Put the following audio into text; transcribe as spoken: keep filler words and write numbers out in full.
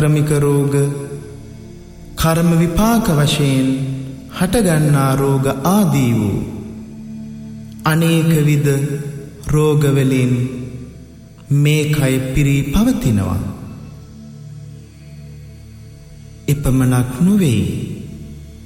උපක්‍රමික රෝග, කර්ම විපාක වශයෙන් හටගන්නා රෝග ආදී වූ අනේක විද රෝගවලින් මේ කය පිරී පවතිනවා. එපමණක් නොවේ,